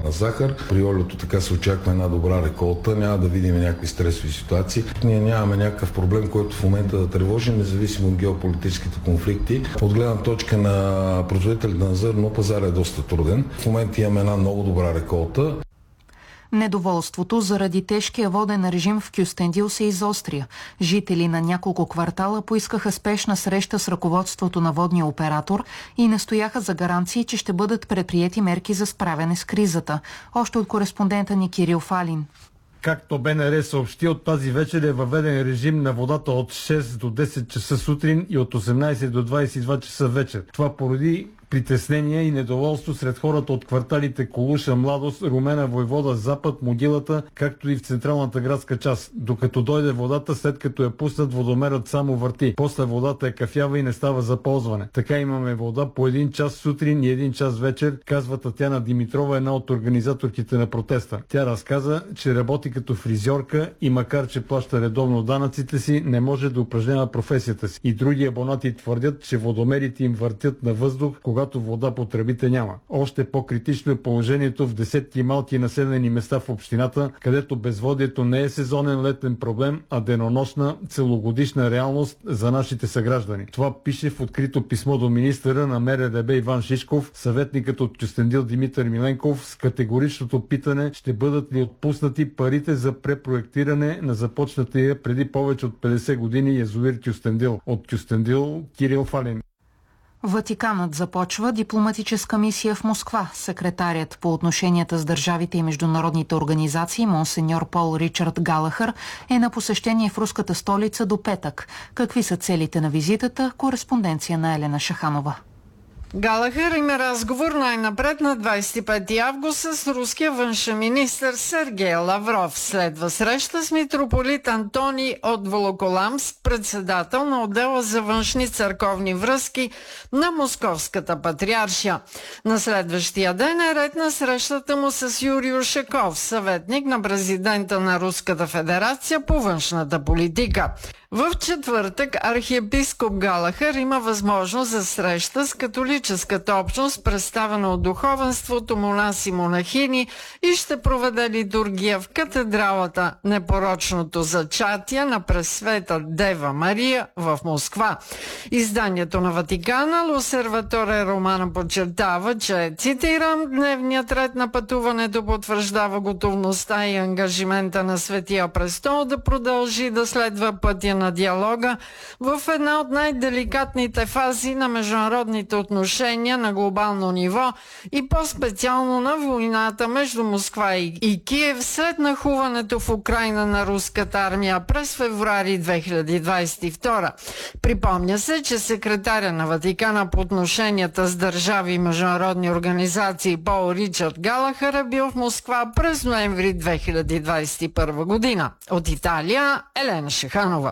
на захар. При олиото така се очаква една добра реколта, няма да видим някакви стресови ситуации. Ние нямаме някакъв проблем, който в момента да тревожи, независимо от геополитическите конфликти. От гледна точка на производителите на зърно, пазар е доста труден. В момента имаме една много добра реколта. Недоволството заради тежкия воден режим в Кюстендил се изостря. Жители на няколко квартала поискаха спешна среща с ръководството на водния оператор и настояха за гаранции, че ще бъдат предприети мерки за справяне с кризата. Още от кореспондента ни Кирил Фалин. Както БНР съобщи, от тази вечер е въведен режим на водата от 6 до 10 часа сутрин и от 18 до 22 часа вечер. Това породи притеснение и недоволство сред хората от кварталите Колуша, Младост, Румена, Войвода, Запад, Могилата, както и в централната градска част. Докато дойде водата, след като я пуснат, водомерът само върти. После водата е кафява и не става за ползване. Така имаме вода по 1 час сутрин и 1 час вечер, казва Татяна Димитрова, една от организаторките на протеста. Тя разказа, че работи като фризьорка и макар че плаща редовно данъците си, не може да упражнява професията си. И други абонати твърдят, че водомерите им въртят на въздух, когато вода по тръбите няма. Още по-критично е положението в десетки малки населени места в общината, където безводието не е сезонен летен проблем, а денонощна целогодишна реалност за нашите съграждани. Това пише в открито писмо до министъра на МРРБ Иван Шишков, съветникът от Кюстендил Димитър Миленков, с категоричното питане ще бъдат ли отпуснати парите за препроектиране на започнатия преди повече от 50 години язовир Кюстендил. От Кюстендил Кирил Фалин. Ватиканът започва дипломатическа мисия в Москва. Секретарят по отношенията с държавите и международните организации монсеньор Пол Ричард Галахър е на посещение в руската столица до петък. Какви са целите на визитата? Кореспонденция на Елена Шаханова. Галахър има разговор най-напред на 25 август с руския външен министър Сергей Лавров. Следва среща с митрополит Антоний от Волоколамск, председател на отдела за външни църковни връзки на Московската патриаршия. На следващия ден е ред на срещата му с Юрий Ушаков, съветник на президента на Руската федерация по външната политика. В четвъртък архиепископ Галахър има възможност за среща с католическата общност, представена от духовенството, монаси, монахини, и ще проведе литургия в катедралата Непорочното зачатие на Пресвета Дева Мария в Москва. Изданието на Ватикана L'Osservatore Romano подчертава, че, цитирам, дневният ред на пътуването потвърждава готовността и ангажимента на Светия престол да продължи да следва пътя на диалога в една от най-деликатните фази на международните отношения на глобално ниво и по-специално на войната между Москва и Киев след нахуването в Украйна на руската армия през февруари 2022. Припомня се, че секретаря на Ватикана по отношенията с държави и международни организации Пол Ричард Галахър е бил в Москва през ноември 2021 година. От Италия, Елена Шаханова.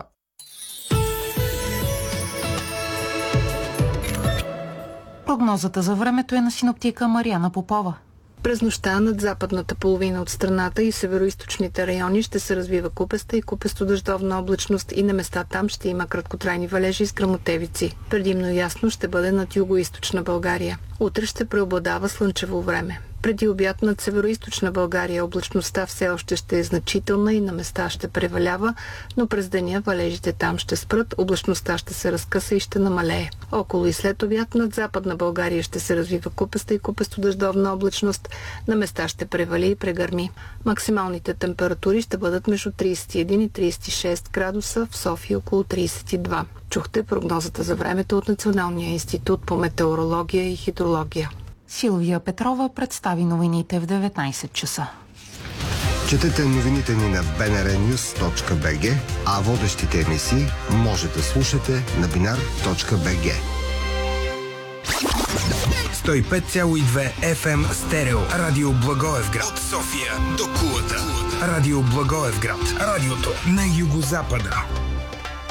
Прогнозата за времето е на синоптика Мариана Попова. През нощта над западната половина от страната и североизточните райони ще се развива купеста и купесто-дъждовна облачност и на места там ще има краткотрайни валежи с гръмотевици. Предимно ясно ще бъде над югоизточна България. Утре ще преобладава слънчево време. Преди обяд над североизточна България облачността все още ще е значителна и на места ще превалява, но през деня валежите там ще спрат, облачността ще се разкъса и ще намалее. Около и след обяд над западна България ще се развива купеста и купесто-дъждовна облачност, на места ще превали и прегърми. Максималните температури ще бъдат между 31 и 36 градуса, в София около 32. Чухте прогнозата за времето от Националния институт по метеорология и хидрология. Силвия Петрова представи новините в 19 часа. Четете новините ни на bnrnews.bg, а водещите емисии може да слушате на binar.bg. 105,2 FM стерео. Радио Благоевград. От София до Кулата. Радио Благоевград. Радиото на югозапада.